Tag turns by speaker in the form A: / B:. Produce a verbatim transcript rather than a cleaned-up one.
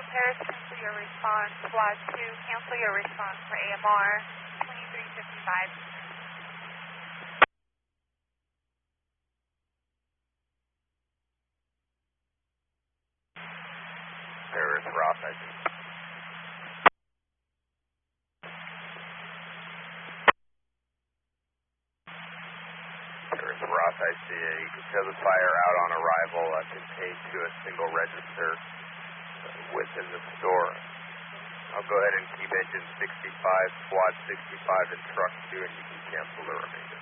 A: Paris, cancel your response. Squad two, cancel your response for A M R twenty-three fifty-five.
B: Paris, Ross, I see. Paris, Ross, I see. You can show the fire out on arrival, uh, contained to a single register within the store. I'll go ahead and keep engine sixty-five, squad sixty-five, and truck two, and you can cancel the remainder.